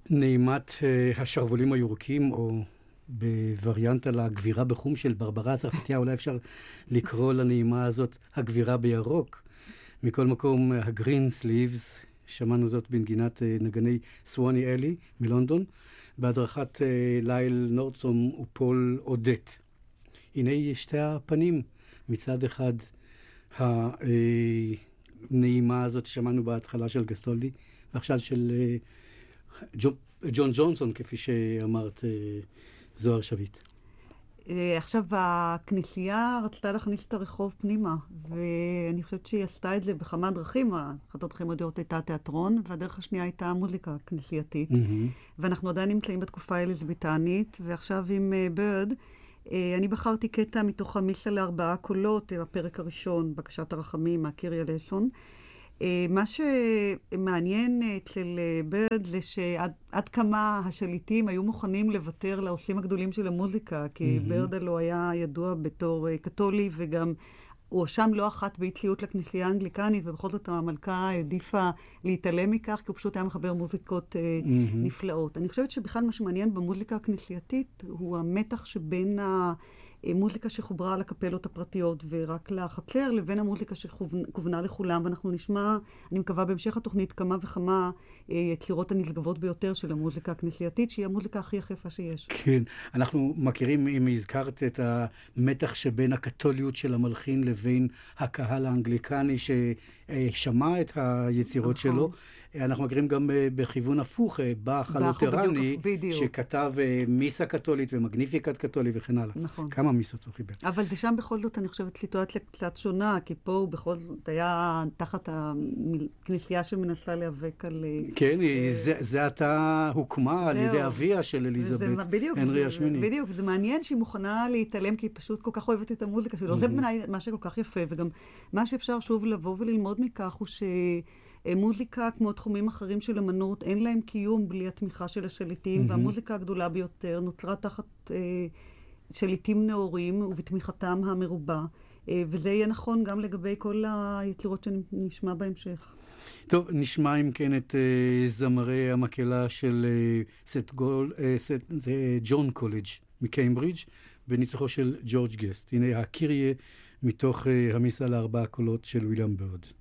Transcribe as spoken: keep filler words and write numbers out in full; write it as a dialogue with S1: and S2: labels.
S1: נעימת uh, השרבולים הירוקים, או בווריאנט על הגבירה בחום של ברברה הצרפתייה, אולי אפשר לקרוא לנעימה הזאת הגבירה בירוק. מכל מקום, הגרין סליבס, שמענו זאת בנגינת uh, נגני סווני אלי מלונדון, בהדרכת uh, ליל נורדסום ופול אודט. הנה שתי הפנים, מצד אחד הנעימה הזאת ששמענו בהתחלה של גסטולדי, ועכשיו של uh, ג'ו, ג'ון ג'ונסון, כפי שאמרת, uh, זוהר שביט.
S2: עכשיו, הכנסייה רצתה להכניס את הרחוב פנימה, ואני חושבת שהיא עשתה את זה בכמה דרכים. אחת הדרכים הדעות הייתה התיאטרון, והדרך השנייה הייתה המוזיקה הכנסייתית. Mm-hmm. ואנחנו עדיין נמצאים בתקופה האליזבתנית, ועכשיו עם בירד, אני בחרתי קטע מתוך המיסה לארבעה קולות, הפרק הראשון, בקשת הרחמים, מהקיריה לסון. מה שמעניין אצל בירד זה שעד עד כמה השליטים היו מוכנים לוותר לעושים הגדולים של המוזיקה, כי mm-hmm. בירד הלו היה ידוע בתור קתולי, וגם הוא הואשם לא אחת באי-ציות לכנסייה האנגליקנית, ובכל זאת המלכה העדיפה להתעלם מכך, כי הוא פשוט היה מחבר מוזיקות mm-hmm. נפלאות. אני חושבת שבכלל מה שמעניין במוזיקה הכנסייתית הוא המתח שבין ה... מוזיקה שחוברה לקפלות הפרטיות ורק לחצר, לבין המוזיקה שכוונה לכולם, ואנחנו נשמע, אני מקווה בהמשך התוכנית, כמה וכמה יצירות הנשגבות ביותר של המוזיקה הכנסייתית, שהיא המוזיקה הכי יפה שיש.
S1: כן, אנחנו מכירים, אם הזכרת, את המתח שבין הקתוליות של המלחין לבין הקהל האנגליקני ששמע את היצירות נכון. שלו. אנחנו מכירים גם בכיוון הפוך, באך הלותרני, שכתב מיסה קתולית ומגניפיקת קתולי וכן הלאה.
S2: נכון.
S1: כמה מיסות הוא חיבר.
S2: אבל זה שם בכל זאת, אני חושבת, סיטואציה קצת שונה, כי פה הוא בכל זאת היה תחת הכנסייה שמנסה להיאבק על...
S1: כן, זה עתה הוקמה על ידי אביה של אליזבת, הנרי השמיני.
S2: בדיוק, זה מעניין שהיא מוכנה להתעלם, כי היא פשוט כל כך אוהבת את המוזיקה שלו. זה מה שכל כך יפה, וגם מה שאפשר שוב לבוא וללמוד מכך הוא ש... מוזיקה, כמו תחומים אחרים של אמנות, אין להם קיום בלי התמיכה של השליטים, mm-hmm. והמוזיקה הגדולה ביותר נוצרה תחת אה, שליטים נאורים ובתמיכתם המרובה, אה, וזה יהיה נכון גם לגבי כל היצירות שנשמע בהמשך.
S1: טוב, נשמע אם כן את אה, זמרי המקהלה של אה, סט גול, אה, סט, אה, ג'ון קולג' מקיימברידג' בניצוחו של ג'ורג' גסט. הנה הקיריה מתוך אה, המיסה לארבעה קולות של ויליאם בירד.